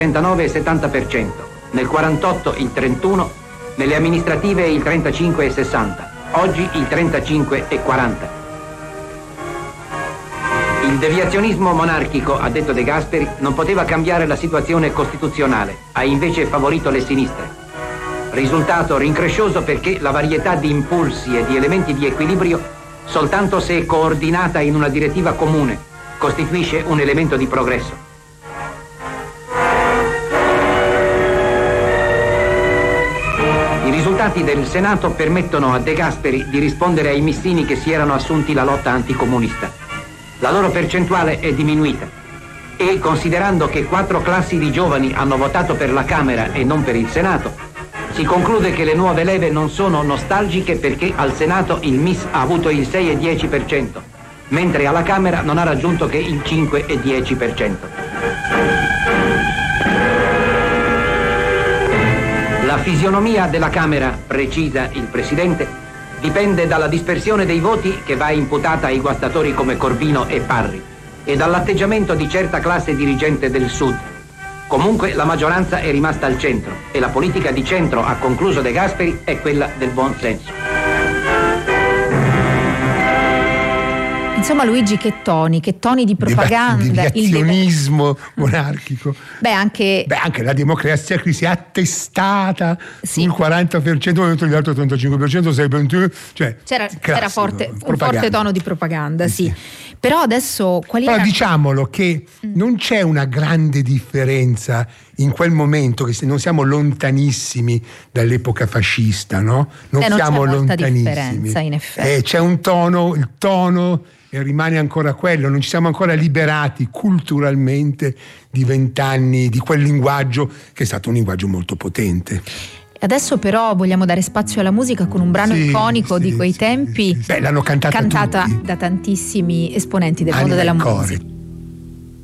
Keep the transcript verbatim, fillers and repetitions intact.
trentanove e settanta per cento, nel quarantotto il trentuno, nelle amministrative il trentacinque e sessanta, oggi il trentacinque e quaranta. Il deviazionismo monarchico, ha detto De Gasperi, non poteva cambiare la situazione costituzionale, ha invece favorito le sinistre. Risultato rincrescioso perché la varietà di impulsi e di elementi di equilibrio, soltanto se coordinata in una direttiva comune, costituisce un elemento di progresso. I risultati del Senato permettono a De Gasperi di rispondere ai missini che si erano assunti la lotta anticomunista. La loro percentuale è diminuita e, considerando che quattro classi di giovani hanno votato per la Camera e non per il Senato, si conclude che le nuove leve non sono nostalgiche perché al Senato il M I S ha avuto il sei e dieci per cento, mentre alla Camera non ha raggiunto che il cinque e dieci per cento. La fisionomia della Camera, precisa il Presidente, dipende dalla dispersione dei voti che va imputata ai guastatori come Corbino e Parri e dall'atteggiamento di certa classe dirigente del Sud. Comunque la maggioranza è rimasta al centro e la politica di centro, ha concluso De Gasperi, è quella del buon senso. Insomma, Luigi, che toni, che toni di propaganda. Il deviazionismo monarchico. Beh, anche... Beh, anche la democrazia cristi attestata sì. sul quaranta per cento, mentre gli altri trentacinque per cento, sei per cento, cioè c'era, classico, era forte, un propaganda. forte tono di propaganda, sì. sì. Però adesso quali Però era... diciamolo che mm. non c'è una grande differenza in quel momento, che non siamo lontanissimi dall'epoca fascista, no? Non eh, siamo non c'è molta lontanissimi. differenza, in effetti. Eh, c'è un tono, il tono e rimane ancora quello, non ci siamo ancora liberati culturalmente di vent'anni di quel linguaggio che è stato un linguaggio molto potente. Adesso però vogliamo dare spazio alla musica con un brano sì, iconico sì, di quei sì, tempi, sì, sì. Beh, l'hanno cantata cantata tutti. da tantissimi esponenti del Anima mondo della e musica. Core.